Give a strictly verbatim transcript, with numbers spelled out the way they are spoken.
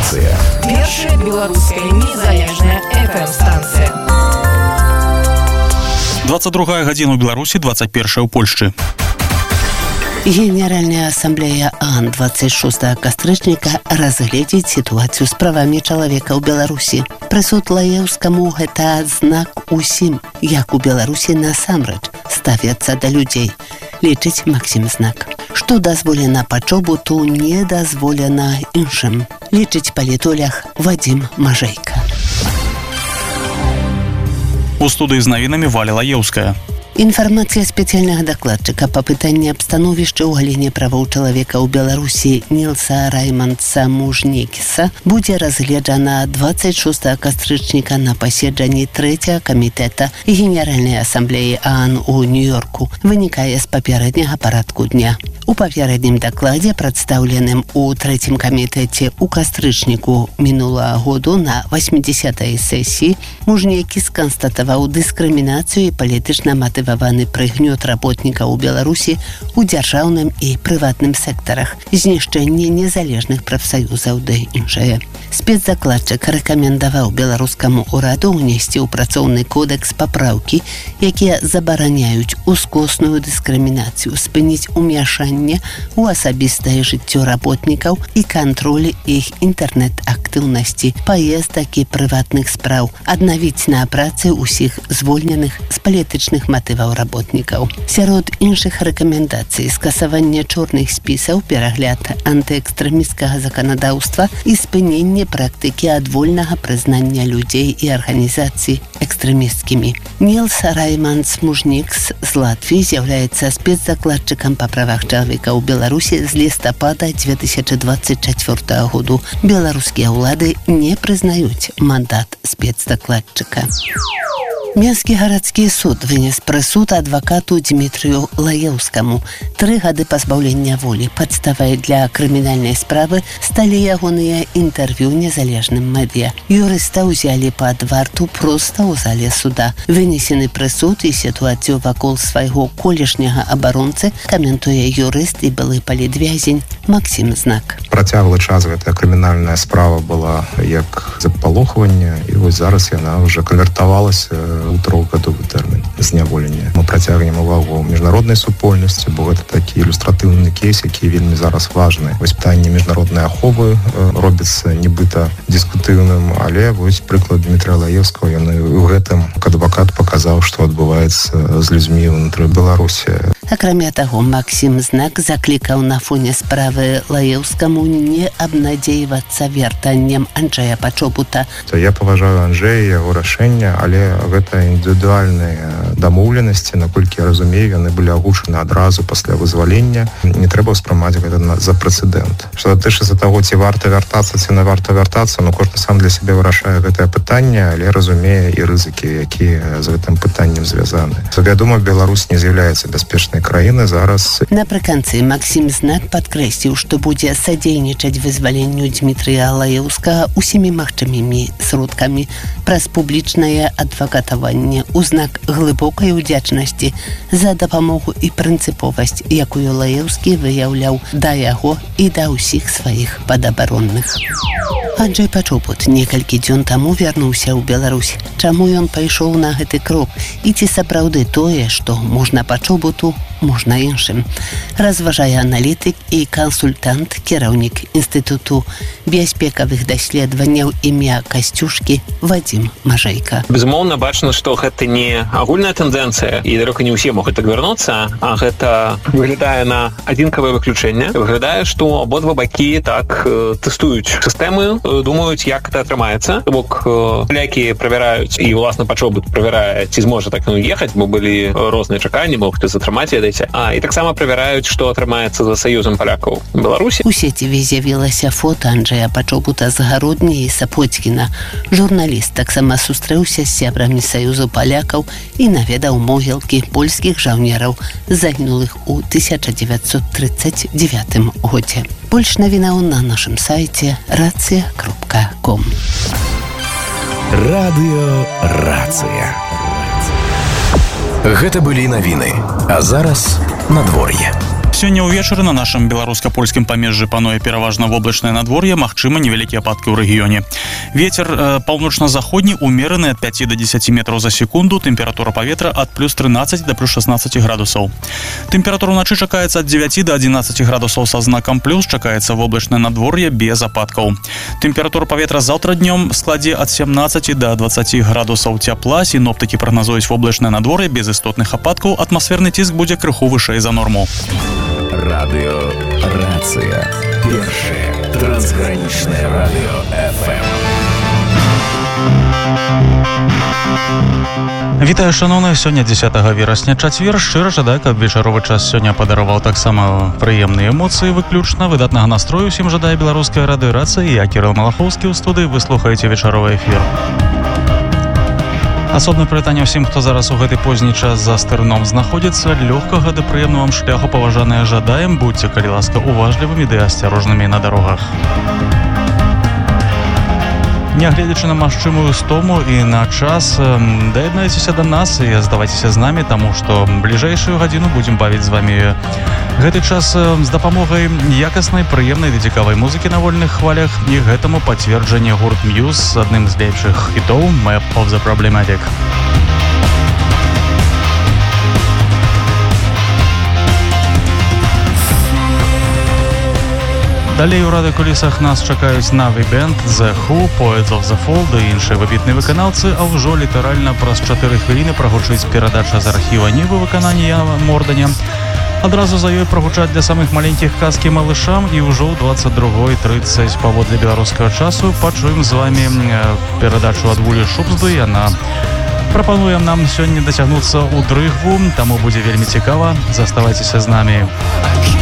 Рацыя. Першая беларуская незалежная эф эм-станцыя. двадцать другая гадзіна ў Беларусі, двадцать первая ў Польшчы. Генеральная ассамблея ААН двадцать шостага кастрычніка разгледзіць сітуацыю з правамі чалавека ў Беларусі. Прысуд Лаеўскаму – гэта знак усім, як у Беларусі насамрэч ставяцца да людзей, лічыць Максім Знак. Што дазволена пачобуту, не дазволена іншым, лічыць палітолог Вадзім Мажэйка. У студыі з навінамі Валя Лаеўская. Інфармацыя спецыяльнага дакладчыка па пытанні аб становішчы ў галіне правоў чалавека ў Беларусі Нілса Раймандса Мужнекіса будзе разгледжана двадцать шостага кастрычніка на паседжанні трэцяга камітэта Генеральнай асамблеі ААН у Нью-Йорку. Вынікае з папярэдняга парадку дня. У папярэднім дакладзе, прадстаўленым у трэцім камітэце ў кастрычніку мінулага году на восьмідзесятай сесіі, Мужнекіс канстатаваў дыскрымінацыю і палітычна матываваны прыгнёт работнікаў у Беларусі у дзяржаўным і прыватным сектарах, знішчэнне незалежных прафсаюзаў ды іншае. Спецдакладчык рэкамендаваў беларускаму ўраду ўнесці ў працоўны кодэкс папраўкі, якія забараняюць ускосную дыскрымінацыю, спыніць умяшанне у асабістае жыццё работнікаў і кантролі іх інтэрнэт-актыўнасці, паездак і прыватных спраў, аднавіць на працы ўсіх звольненых з палітычных матываў работнікаў. Сярод іншых рэкамендацый скасаванне чорных спісаў, перагляд антыэкстрэмісцкага заканадаўства і спыненне практыкі адвольнага прызнання людзей і арганізацый экстрэмісцкімі. Нілс Раймандс Мужнекіс з Латвіі з'яўляецца спецдакладчыкам па правах чалавека ў Беларусі з лістапада дзве тысячы дваццаць чацвёртага году. Беларускія ўлады не прызнаюць мандат спецдакладчыка. Менскі гарадскі суд вынес прысуд адвакату Дмітрыю Лаеўскаму. Тры гады пазбаўлення волі. Падставай для крымінальнай справы сталі ягоныя інтэрв'ю незалежным медыа. Юрыста ўзялі пад варту проста ў зале суда. Вынесены прысуд і сітуацыю вакол свайго колішняга абаронцы каментуе юрыст і былы палітвязень Максім Знак. Працяглы час гэтая крымінальная справа была як запалохванне, і вось зараз яна ўжо канвертавалася у трохгадовы тэрмін зняволення. Мы працягнем увагу міжнароднай супольнасці, бо гэта такі ілюстратыўны кейс, які вельмі зараз важны. Вось пытанне міжнароднай аховы робіцца нібыта дыскутыўным, але вось прыклад Дмітрия Лаеўскага, ён у гэтым адвакат паказаў, што адбываецца з людзьмі ўнутры Беларусі. Акрамя таго, Максім Знак заклікаў на фоне справы Лаеўскаму не абнадзейвацца вяртаннем Анджэя Пачобута. Я паважаю Анджэя, яго рашэнне, але гэта індывідуальныя дамоўленасці, наколькі я разумею, яны былі агучаны адразу пасля вызвалення. Не трэба ўспрымаць гэта за прэцэдэнт. Што датычыцца таго, ці варта вяртацца, ці не варта вяртацца, ну кожны сам для сябе вырашае гэтае пытанне, але разумее і рызыкі, якія з гэтым пытаннем звязаны. Вядома, Беларусь не з'яўляецца бяспечнай краіны зараз. Напрыканцы Максім Знак падкрэсліў, што будзе садзейнічаць вызваленню Дмітрия Лаеўскага усімі магчымымі сродкамі праз публічнае адвакатаванне ў знак глыбокай удзячнасці за дапамогу і прынцыповасць, якую Лаеўскі выяўляў да яго і да ўсіх сваіх падабаронных. Анджэй Пачобут некалькі дзён таму вярнуўся ў Беларусь. Чаму ён пайшоў на гэты крок? І ці сапраўды тое, што можна Пачобуту, можна іншым? Разважае аналітык і кансультант, кіраўнік Інстытуту бяспекавых даследаванняў імя Касцюшкі Вадзім Мажэйка. Безумоўна, бачна, што гэта не агульная тэндэнцыя, і далёка не ўсе могуць так вярнуцца, а гэта выглядае на адзінкавае выключэнне. Выглядае, што абодва бакі так э, тэстуюць сістэмы, э, думаюць, як гэта атрымаецца. Бок э, палякі правяраюць, і ўласна Пачобут правярае, ці зможа так ну ехаць, бо былі розныя чаканні, мог хтось атрымаць, ведаеце. А, і таксама правяраюць, што атрымаецца за саюзам палякаў Беларусі. У сеціве з'явілася фота Анджэя Пачобута з Гародні і Сапоцькіна. Журналіст таксама сустрэўся з сябрамі саюзу палякаў і наведаў могілкі польскіх жаўнераў, загінулых у тысяча дзевяцьсот трыццаць дзевятым годзе. Больш навінаў на нашым сайце рацыя кропка ком. Радыё Рацыя. Гэта былі навіны. А зараз надвор'е. Сёння ўвечары на нашым беларуска-польскім памежжы пануе пераважна воблачнае надвор'е, магчыма невялікія ападкі ў рэгіёне. Вецер э, паўночна-заходні умераны ад пяці да дзесяці метраў за секунду, тэмпература паветра ад плюс трынаццаць да плюс шаснаццаць градусаў. Тэмпература ўначы чакаецца ад дзевяці да адзінаццаці градусаў са знакам плюс, чакаецца воблачнае надвор'е без ападкаў. Тэмпература паветра заўтра днём складзе ад сямнаццаці да дваццаці градусаў цяпла, сіноптыкі прагназуюць воблачнае надвор'е без істотных ападкаў, атмасферны ціск будзе крыху вышэй за норму. Радио «Рация». Первое трансграничное радио эф эм. Вітаю, шановныя, сёння дзесятага верасня, чацвер. Шчыра жадаю, каб вечаровы час сёння падараваў таксама прыемныя эмоцыі, выключна выдатнага настрою усім жадае беларуская радыё «Рацыя». Я Кірыл Малахоўскі ў студыі, вы слухаеце вечаровы эфір. Асобнае прывітанне ўсім, хто зараз у гэты позні час за стырном знаходзіцца. Лёгкага да прыемнага вам шляху, паважаныя, жадаем. Будьце, калі ласка, уважлівымі ды асцярожнымі на дарогах. Нягледзячы на магчымую стому і на час, даяднайцеся да нас і здавайцеся з намі, таму што бліжэйшую гадзіну будзем бавіць з вамі гэты час з дапамогай якаснай, прыемнай ды цікавай музыкі на вольных хвалях, і гэтаму пацверджанне гурт Muse з адным з лепшых хітоў «Map of the Problematic». Далей у радыёкулісах нас чакаюць Navi Band, The Who, Poets of the Fall ды іншыя выбітныя выканаўцы, а ўжо літаральна праз чатыры хвіліны прагучыць перадача з архіва «Нівы» выканання Яна Морданя. Адразу за ёй прагучаць для самых маленькіх казкі малышам, і ўжо ў дваццаць другой трыццаць паводле беларускага часу пачуем з вамі перадачу ад Вулі Шубсды. Яна прапануе нам сёння дацягнуцца ў дрыгву, таму будзе вельмі цікава. Заставайцеся з намі.